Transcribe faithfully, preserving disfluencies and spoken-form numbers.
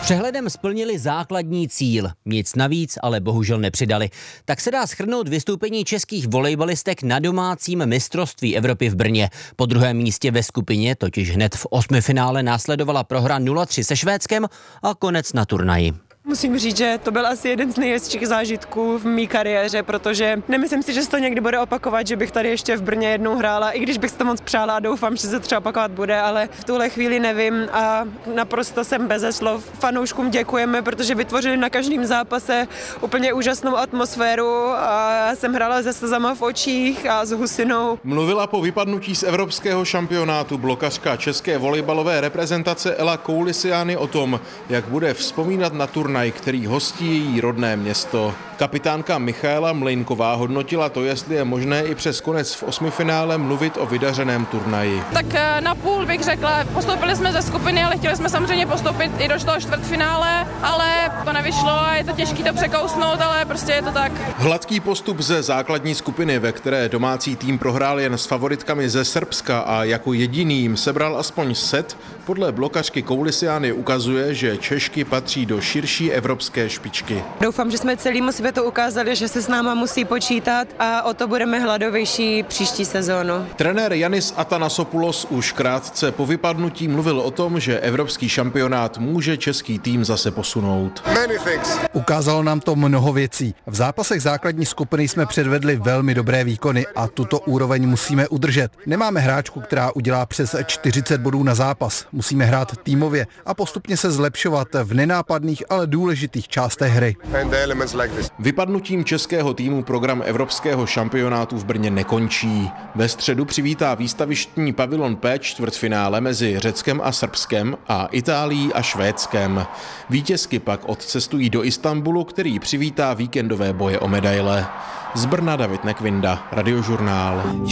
Přehledem splnili základní cíl. Nic navíc, ale bohužel nepřidali. Tak se dá shrnout vystoupení českých volejbalistek na domácím mistrovství Evropy v Brně. Po druhém místě ve skupině, totiž hned v osmifinále, následovala prohra nula tři se Švédskem a konec na turnaji. Musím říct, že to byl asi jeden z nejhezčích zážitků v mý kariéře, protože nemyslím si, že se to někdy bude opakovat, že bych tady ještě v Brně jednou hrála, i když bych to moc přála a doufám, že se třeba opakovat bude, ale v tuhle chvíli nevím a naprosto jsem beze slov. Fanouškům děkujeme, protože vytvořili na každém zápase úplně úžasnou atmosféru a já jsem hrála se slzama v očích a s husinou. Mluvila po vypadnutí z evropského šampionátu blokařka české volejbalové reprezentace Ela Koulisiany o tom, jak bude vzpomínat na turnaj, který hostí její rodné město. Kapitánka Michaela Mlejnková hodnotila to, jestli je možné i přes konec v osmifinále mluvit o vydařeném turnaji. Tak na půl bych řekla, postoupili jsme ze skupiny, ale chtěli jsme samozřejmě postoupit i do toho čtvrtfinále, ale to nevyšlo a je to těžké to překousnout, ale prostě je to tak. Hladký postup ze základní skupiny, ve které domácí tým prohrál jen s favoritkami ze Srbska a jako jediný jim sebral aspoň set, podle blokařky Koulisiany ukazuje, že Češky patří do širší evropské špičky. Doufám, že jsme celému světu ukázali, že se s náma musí počítat a o to budeme hladovější příští sezónu. Trenér Yannis Athanasopoulos už krátce po vypadnutí mluvil o tom, že evropský šampionát může český tým zase posunout. Ukázalo nám to mnoho věcí. V zápasech základní skupiny jsme předvedli velmi dobré výkony a tuto úroveň musíme udržet. Nemáme hráčku, která udělá přes čtyřicet bodů na zápas. Musíme hrát týmově a postupně se zlepšovat v nenápadných, ale důležitých částech hry. Vypadnutím českého týmu program evropského šampionátu v Brně nekončí. Ve středu přivítá výstavištní pavilon P čtvrtfinále mezi Řeckem a Srbskem a Itálií a Švédskem. Vítězky pak odcestují do Istanbulu, který přivítá víkendové boje o medaile. Z Brna David Nekvinda, Radiožurnál.